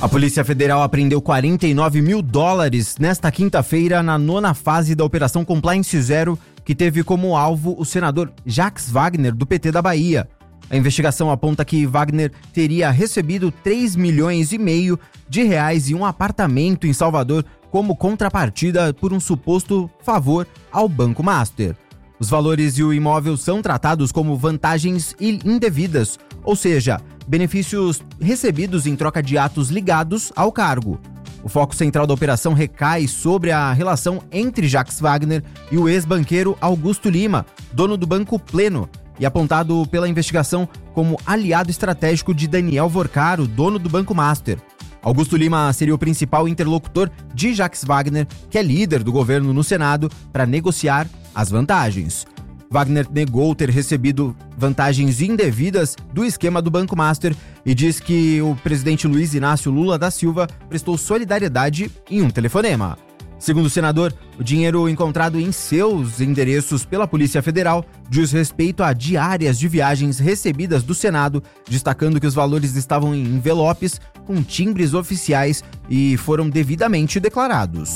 A Polícia Federal apreendeu 49 mil dólares nesta quinta-feira na 9ª fase da Operação Compliance Zero, que teve como alvo o senador Jacques Wagner, do PT da Bahia. A investigação aponta que Wagner teria recebido 3,5 milhões de reais e um apartamento em Salvador como contrapartida por um suposto favor ao Banco Master. Os valores e o imóvel são tratados como vantagens indevidas, ou seja, benefícios recebidos em troca de atos ligados ao cargo. O foco central da operação recai sobre a relação entre Jacques Wagner e o ex-banqueiro Augusto Lima, dono do Banco Pleno, e apontado pela investigação como aliado estratégico de Daniel Vorcaro, dono do Banco Master. Augusto Lima seria o principal interlocutor de Jacques Wagner, que é líder do governo no Senado, para negociar as vantagens. Wagner negou ter recebido vantagens indevidas do esquema do Banco Master e diz que o presidente Luiz Inácio Lula da Silva prestou solidariedade em um telefonema. Segundo o senador, o dinheiro encontrado em seus endereços pela Polícia Federal diz respeito a diárias de viagens recebidas do Senado, destacando que os valores estavam em envelopes com timbres oficiais e foram devidamente declarados.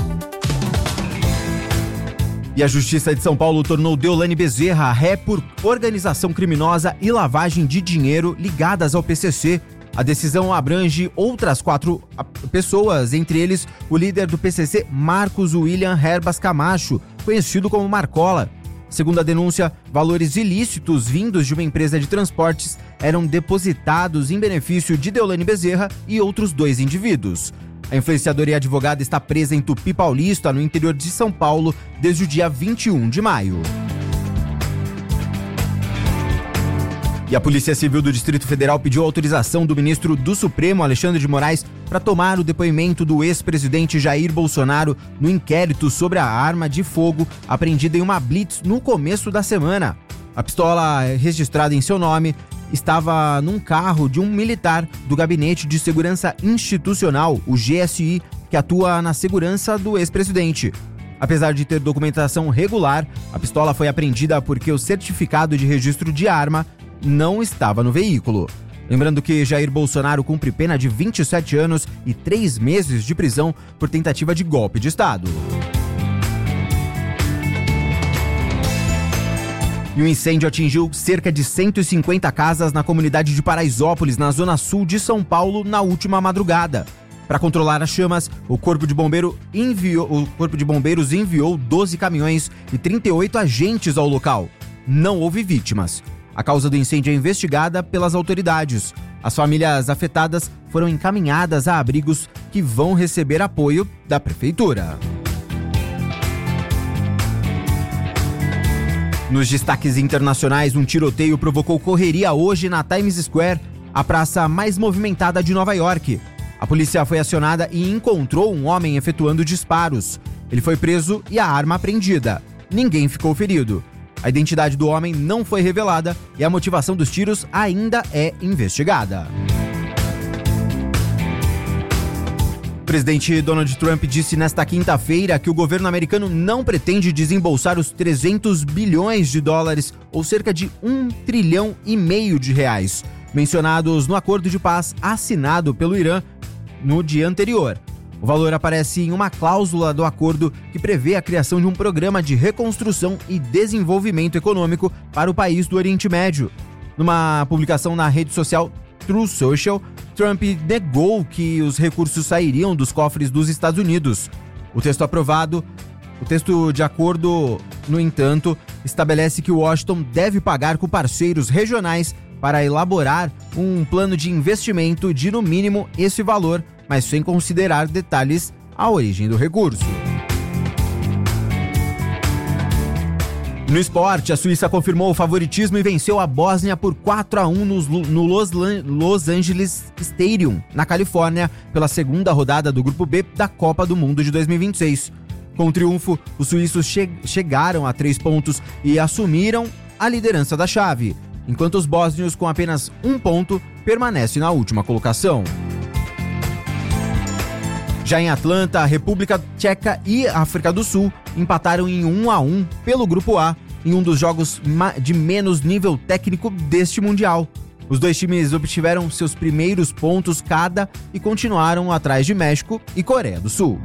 E a Justiça de São Paulo tornou Deolane Bezerra ré por organização criminosa e lavagem de dinheiro ligadas ao PCC. A decisão abrange outras 4 pessoas, entre eles o líder do PCC, Marcos William Herbas Camacho, conhecido como Marcola. Segundo a denúncia, valores ilícitos vindos de uma empresa de transportes eram depositados em benefício de Deolane Bezerra e outros 2 indivíduos. A influenciadora e advogada está presa em Tupi Paulista, no interior de São Paulo, desde o dia 21 de maio. E a Polícia Civil do Distrito Federal pediu autorização do ministro do Supremo, Alexandre de Moraes, para tomar o depoimento do ex-presidente Jair Bolsonaro no inquérito sobre a arma de fogo apreendida em uma blitz no começo da semana. A pistola, registrada em seu nome, estava num carro de um militar do Gabinete de Segurança Institucional, o GSI, que atua na segurança do ex-presidente. Apesar de ter documentação regular, a pistola foi apreendida porque o certificado de registro de arma não estava no veículo. Lembrando que Jair Bolsonaro cumpre pena de 27 anos e 3 meses de prisão por tentativa de golpe de Estado. E um incêndio atingiu cerca de 150 casas na comunidade de Paraisópolis, na zona sul de São Paulo, na última madrugada. Para controlar as chamas, o Corpo de Bombeiros enviou 12 caminhões e 38 agentes ao local. Não houve vítimas. A causa do incêndio é investigada pelas autoridades. As famílias afetadas foram encaminhadas a abrigos que vão receber apoio da prefeitura. Nos destaques internacionais, um tiroteio provocou correria hoje na Times Square, a praça mais movimentada de Nova York. A polícia foi acionada e encontrou um homem efetuando disparos. Ele foi preso e a arma apreendida. Ninguém ficou ferido. A identidade do homem não foi revelada e a motivação dos tiros ainda é investigada. O presidente Donald Trump disse nesta quinta-feira que o governo americano não pretende desembolsar os 300 bilhões de dólares, ou cerca de 1,5 trilhão de reais, mencionados no acordo de paz assinado pelo Irã no dia anterior. O valor aparece em uma cláusula do acordo que prevê a criação de um programa de reconstrução e desenvolvimento econômico para o país do Oriente Médio. Numa publicação na rede social Truth Social, Trump negou que os recursos sairiam dos cofres dos Estados Unidos. O texto de acordo, no entanto, estabelece que Washington deve pagar com parceiros regionais para elaborar um plano de investimento de, no mínimo, esse valor, mas sem considerar detalhes à origem do recurso. No esporte, a Suíça confirmou o favoritismo e venceu a Bósnia por 4-1 no Los Angeles Stadium, na Califórnia, pela segunda rodada do Grupo B da Copa do Mundo de 2026. Com o triunfo, os suíços chegaram a 3 pontos e assumiram a liderança da chave, enquanto os bósnios, com apenas 1 ponto, permanecem na última colocação. Já em Atlanta, a República Tcheca e a África do Sul empataram em 1-1 pelo Grupo A, em um dos jogos de menos nível técnico deste Mundial. Os dois times obtiveram seus primeiros pontos cada e continuaram atrás de México e Coreia do Sul.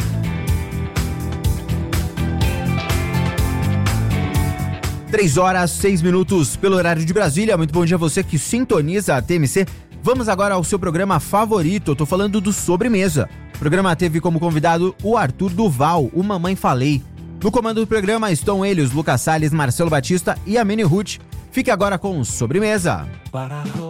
Três horas, 6 minutos pelo horário de Brasília. Muito bom dia a você que sintoniza a TMC. Vamos agora ao seu programa favorito. Eu tô falando do Sobremesa. O programa teve como convidado o Arthur Duval, o Mamãe Falei. No comando do programa estão eles, Lucas Salles, Marcelo Batista e a Mini Ruth. Fique agora com Sobremesa.